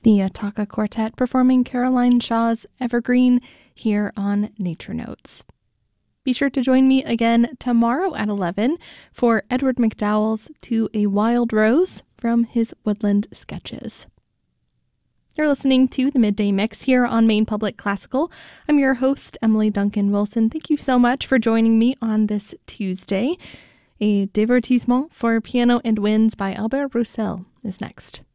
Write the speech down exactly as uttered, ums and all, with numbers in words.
the Ataka Quartet performing Caroline Shaw's Evergreen here on Nature Notes. Be sure to join me again tomorrow at eleven for Edward McDowell's To a Wild Rose from his Woodland Sketches. You're listening to the Midday Mix here on Maine Public Classical. I'm your host, Emily Duncan Wilson. Thank you so much for joining me on this Tuesday. A divertissement for piano and winds by Albert Roussel is next.